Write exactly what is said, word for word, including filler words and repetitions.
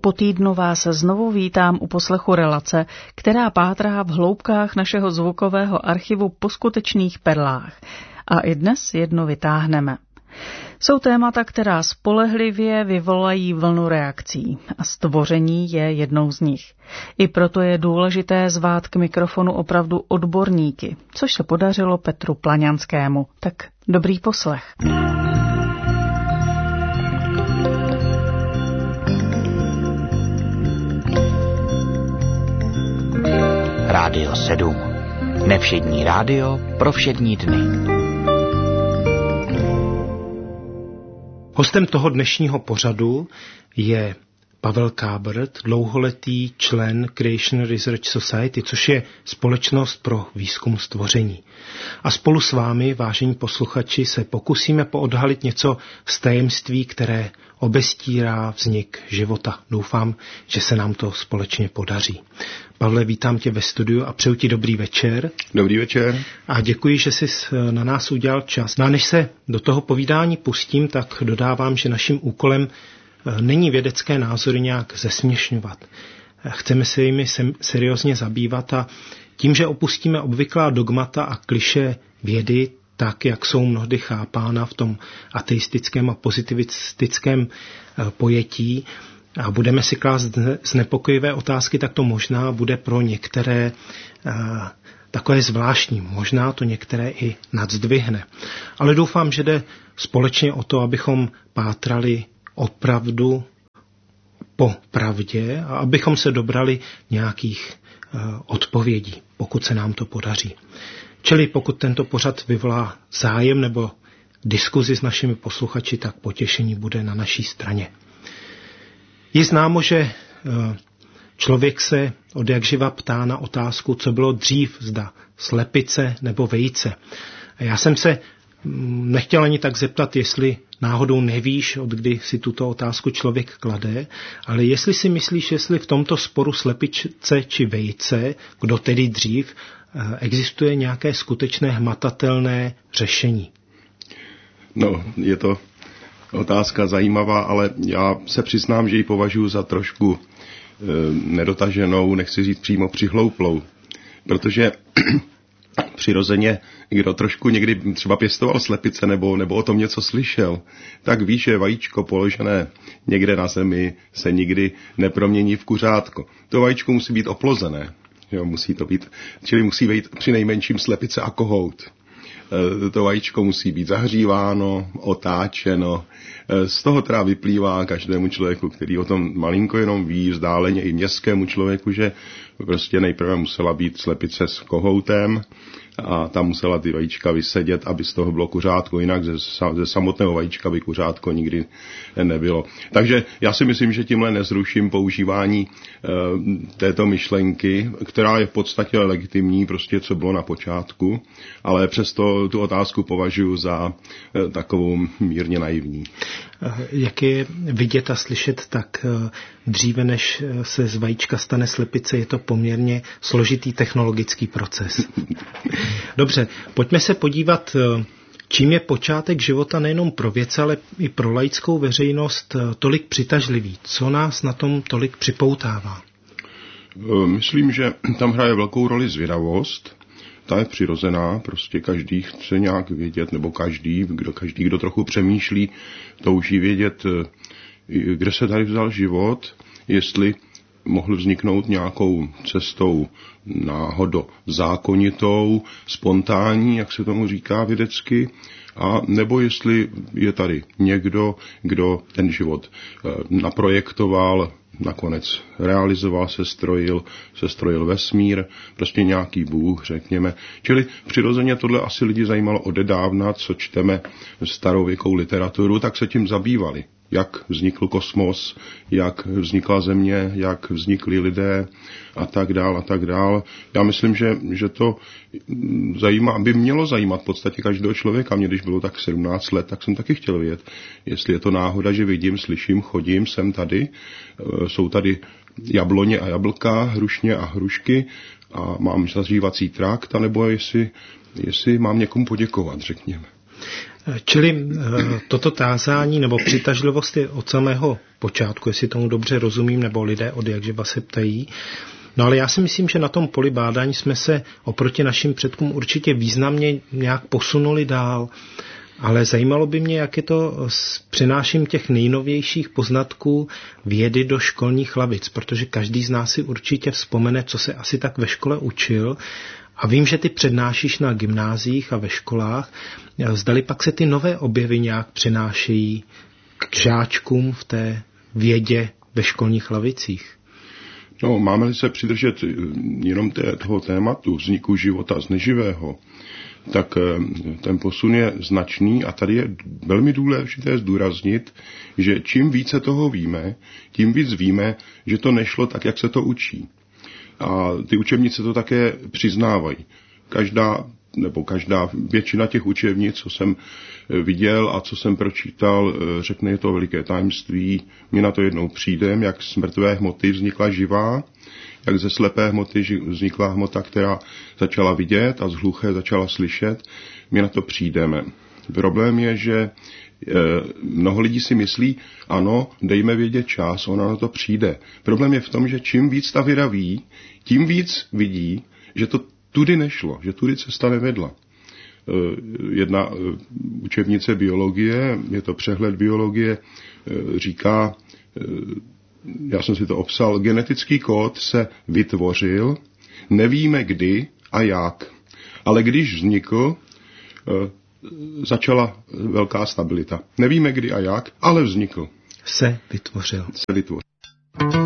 po týdnu vás znovu vítám u poslechu relace, která pátrá v hloubkách našeho zvukového archivu po skutečných perlách. A i dnes jedno vytáhneme. Jsou témata, která spolehlivě vyvolají vlnu reakcí a stvoření je jednou z nich. I proto je důležité zvát k mikrofonu opravdu odborníky, což se podařilo Petru Plaňanskému. Tak dobrý poslech. Rádio sedm. Nevšední rádio pro všední dny. Hostem toho dnešního pořadu je Pavel Kábrt, dlouholetý člen Creation Research Society, což je společnost pro výzkum stvoření. A spolu s vámi, vážení posluchači, se pokusíme poodhalit něco z tajemství, které obestírá vznik života. Doufám, že se nám to společně podaří. Pavle, vítám tě ve studiu a přeju ti dobrý večer. Dobrý večer. A děkuji, že jsi na nás udělal čas. No a než se do toho povídání pustím, tak dodávám, že naším úkolem není vědecké názory nějak zesměšňovat. Chceme se jimi seriózně zabývat a tím, že opustíme obvyklá dogmata a klišé vědy, tak, jak jsou mnohdy chápána v tom ateistickém a pozitivistickém pojetí, a budeme si klást znepokojivé otázky, tak to možná bude pro některé takové zvláštní. Možná to některé i nadzdvihne. Ale doufám, že jde společně o to, abychom pátrali opravdu po pravdě a abychom se dobrali nějakých odpovědí, pokud se nám to podaří. Čili pokud tento pořad vyvolá zájem nebo diskuzi s našimi posluchači, tak potěšení bude na naší straně. Je známo, že člověk se od jak živa ptá na otázku, co bylo dřív, zda slepice nebo vejce. A já jsem se nechtěl ani tak zeptat, jestli náhodou nevíš, od kdy si tuto otázku člověk klade, ale jestli si myslíš, jestli v tomto sporu slepice či vejce, kdo tedy dřív, existuje nějaké skutečné hmatatelné řešení? No, je to otázka zajímavá, ale já se přiznám, že ji považuji za trošku e, nedotaženou, nechci říct přímo přihlouplou, protože přirozeně, kdo trošku někdy třeba pěstoval slepice nebo, nebo o tom něco slyšel, tak ví, že vajíčko položené někde na zemi se nikdy nepromění v kuřátko. To vajíčko musí být oplozené, jo, musí to být, čili musí být při nejmenším slepice a kohout. To vajíčko musí být zahříváno, otáčeno. Z toho teda vyplývá každému člověku, který o tom malinko jenom ví, vzdáleně i městskému člověku, že prostě nejprve musela být slepice s kohoutem a tam musela ty vajíčka vysedět, aby z toho bylo kuřátko, jinak ze, ze samotného vajíčka by kuřátko nikdy nebylo. Takže já si myslím, že tímhle nezruším používání e, této myšlenky, která je v podstatě legitimní, prostě co bylo na počátku, ale přesto tu otázku považuji za e, takovou mírně naivní. Jak je vidět a slyšet, tak dříve, než se z vajíčka stane slepice, je to poměrně složitý technologický proces. Dobře, pojďme se podívat, čím je počátek života nejenom pro vědce, ale i pro laickou veřejnost tolik přitažlivý. Co nás na tom tolik připoutává? Myslím, že tam hraje velkou roli zvědavost. Ta je přirozená, prostě každý chce nějak vědět, nebo každý, kdo, každý, kdo trochu přemýšlí, touží vědět, kde se tady vzal život, jestli mohl vzniknout nějakou cestou náhodo zákonitou, spontánní, jak se tomu říká vědecky, a nebo jestli je tady někdo, kdo ten život naprojektoval, nakonec realizoval, sestrojil, sestrojil vesmír, prostě nějaký bůh, řekněme. Čili přirozeně tohle asi lidi zajímalo odedávna, co čteme starověkou literaturu, tak se tím zabývali. Jak vznikl kosmos, jak vznikla země, jak vznikli lidé a tak dál a tak dál. Já myslím, že, že to zajímá, by mělo zajímat v podstatě každého člověka. Mě, když bylo tak sedmnáct let, tak jsem taky chtěl vědět, jestli je to náhoda, že vidím, slyším, chodím, jsem tady, jsou tady jabloně a jablka, hrušně a hrušky a mám zahřívací trakt, anebo jestli, jestli mám někomu poděkovat, řekněme. Čili toto tázání nebo přitažlivost je od samého počátku, jestli tomu dobře rozumím, nebo lidé od jakživa se ptají. No ale já si myslím, že na tom poli bádání jsme se oproti našim předkům určitě významně nějak posunuli dál. Ale zajímalo by mě, jak je to s přenáším těch nejnovějších poznatků vědy do školních lavic, protože každý z nás si určitě vzpomene, co se asi tak ve škole učil. A vím, že ty přednášíš na gymnáziích a ve školách. Zdali pak se ty nové objevy nějak přenášejí k žáčkům v té vědě ve školních lavicích? No, máme-li se přidržet jenom té, toho tématu vzniku života z neživého, tak ten posun je značný a tady je velmi důležité zdůraznit, že čím více toho víme, tím víc víme, že to nešlo tak, jak se to učí. A ty učebnice to také přiznávají. Každá, nebo každá většina těch učebnic, co jsem viděl a co jsem pročítal, řekne, je to veliké tajemství, my na to jednou přijdeme, jak z mrtvé hmoty vznikla živá, jak ze slepé hmoty vznikla hmota, která začala vidět a z hluché začala slyšet, my na to přijdeme. Problém je, že mnoho lidí si myslí, ano, dejme vědět čas, ona na to přijde. Problém je v tom, že čím víc ta věda ví, tím víc vidí, že to tudy nešlo, že tudy cesta nevedla. Jedna učebnice biologie, je to přehled biologie, říká, já jsem si to obsal, genetický kód se vytvořil, nevíme kdy a jak, ale když vznikl, začala velká stabilita. Nevíme kdy a jak, ale vznikl. Se vytvořil. Se vytvořil.